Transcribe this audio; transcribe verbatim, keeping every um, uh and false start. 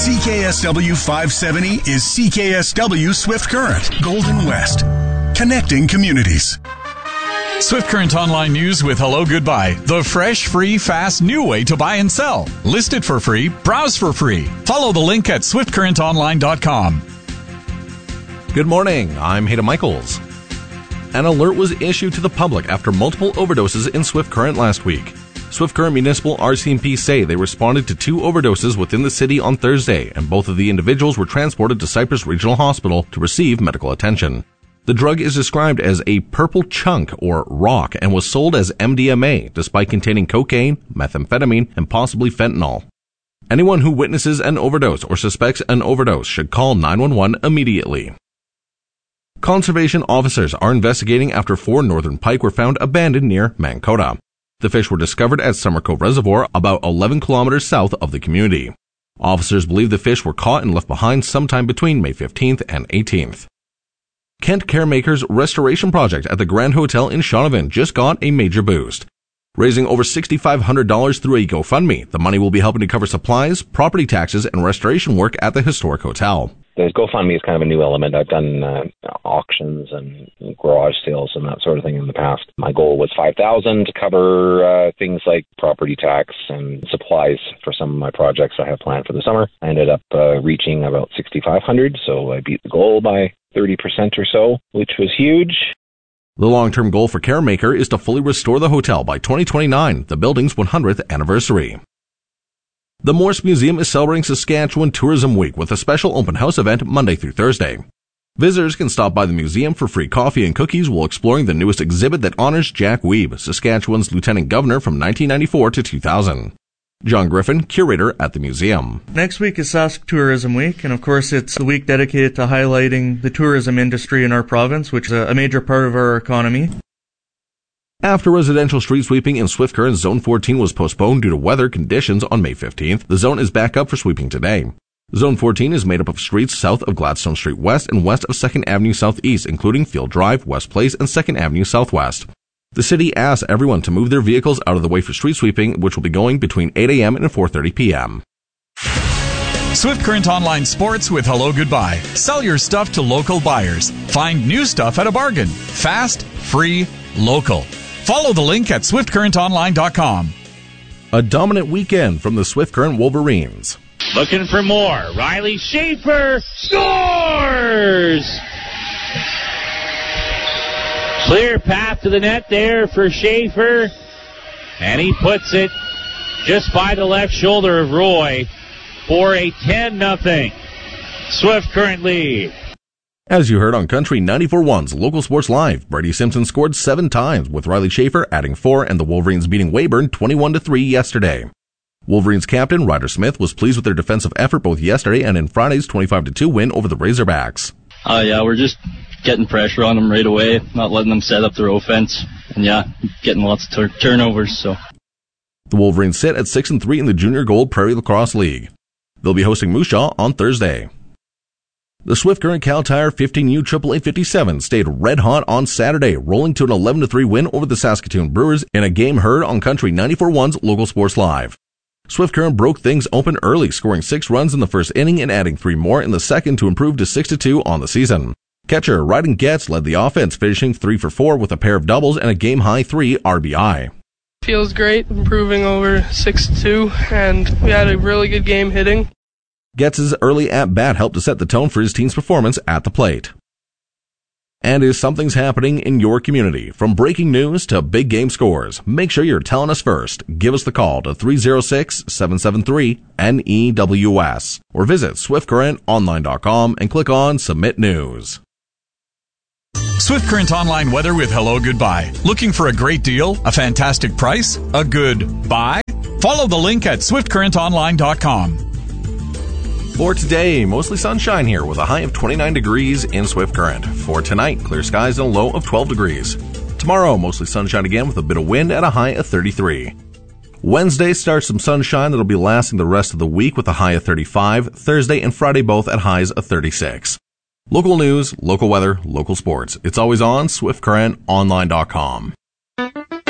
C K S W five seventy is C K S W Swift Current, Golden West. Connecting communities. Swift Current Online News with Hello Goodbye. The fresh, free, fast, new way to buy and sell. List it for free. Browse for free. Follow the link at swift current online dot com. Good morning. I'm Hayden Michaels. An alert was issued to the public after multiple overdoses in Swift Current last week. Swift Current Municipal R C M P say they responded to two overdoses within the city on Thursday, and both of the individuals were transported to Cypress Regional Hospital to receive medical attention. The drug is described as a purple chunk or rock and was sold as M D M A despite containing cocaine, methamphetamine, and possibly fentanyl. Anyone who witnesses an overdose or suspects an overdose should call nine one one immediately. Conservation officers are investigating after four northern pike were found abandoned near Mankota. The fish were discovered at Summer Cove Reservoir about eleven kilometers south of the community. Officers believe the fish were caught and left behind sometime between May fifteenth and eighteenth. Kent Caremaker's restoration project at the Grand Hotel in Shaunavon just got a major boost. Raising over six thousand five hundred dollars through a GoFundMe, the money will be helping to cover supplies, property taxes, and restoration work at the historic hotel. The GoFundMe is kind of a new element. I've done uh, auctions and garage sales and that sort of thing in the past. My goal was five thousand dollars to cover uh, things like property tax and supplies for some of my projects I have planned for the summer. I ended up uh, reaching about six thousand five hundred dollars, so I beat the goal by thirty percent or so, which was huge. The long-term goal for Caremaker is to fully restore the hotel by twenty twenty-nine, the building's one hundredth anniversary. The Morse Museum is celebrating Saskatchewan Tourism Week with a special open house event Monday through Thursday. Visitors can stop by the museum for free coffee and cookies while exploring the newest exhibit that honors Jack Weeb, Saskatchewan's lieutenant governor from nineteen ninety-four to two thousand. John Griffin, curator at the museum. Next week is Sask Tourism Week, and of course it's a week dedicated to highlighting the tourism industry in our province, which is a major part of our economy. After residential street sweeping in Swift Current Zone fourteen was postponed due to weather conditions on May fifteenth, the zone is back up for sweeping today. Zone fourteen is made up of streets south of Gladstone Street West and west of second Avenue Southeast, including Field Drive, West Place, and second Avenue Southwest. The city asks everyone to move their vehicles out of the way for street sweeping, which will be going between eight a.m. and four thirty p.m. Swift Current Online Sports with Hello Goodbye. Sell your stuff to local buyers. Find new stuff at a bargain. Fast, free, local. Follow the link at swift current online dot com. A dominant weekend from the Swift Current Wolverines. Looking for more. Riley Schaefer scores! Clear path to the net there for Schaefer. And he puts it just by the left shoulder of Roy for a ten nothing Swift Current lead. As you heard on Country ninety-four point one's Local Sports Live, Brady Simpson scored seven times, with Riley Schaefer adding four and the Wolverines beating Weyburn twenty-one to three yesterday. Wolverines captain Ryder Smith was pleased with their defensive effort both yesterday and in Friday's twenty-five to two win over the Razorbacks. Uh, yeah, we're just getting pressure on them right away, not letting them set up their offense, and yeah, getting lots of tur- turnovers. So the Wolverines sit at six and three in the Junior Gold Prairie Lacrosse League. They'll be hosting Moose Jaw on Thursday. The Swift Current Cal Tire fifteen U triple A fifty-seven stayed red hot on Saturday, rolling to an eleven to three win over the Saskatoon Brewers in a game heard on Country ninety-four point one's Local Sports Live. Swift Current broke things open early, scoring six runs in the first inning and adding three more in the second to improve to six to two on the season. Catcher Ryden Getz led the offense, finishing three for four with a pair of doubles and a game-high three R B I. Feels great, improving over six to two, and we had a really good game hitting. Getz's early at-bat helped to set the tone for his team's performance at the plate. And if something's happening in your community, from breaking news to big game scores, make sure you're telling us first. Give us the call to three oh six, seven seven three, N E W S or visit swift current online dot com and click on Submit News. Swift Current Online weather with Hello Goodbye. Looking for a great deal? A fantastic price? A good buy? Follow the link at swift current online dot com. For today, mostly sunshine here with a high of twenty-nine degrees in Swift Current. For tonight, clear skies and a low of twelve degrees. Tomorrow, mostly sunshine again with a bit of wind at a high of thirty-three. Wednesday starts some sunshine that'll be lasting the rest of the week with a high of thirty-five. Thursday and Friday both at highs of thirty-six. Local news, local weather, local sports. It's always on swift current online dot com.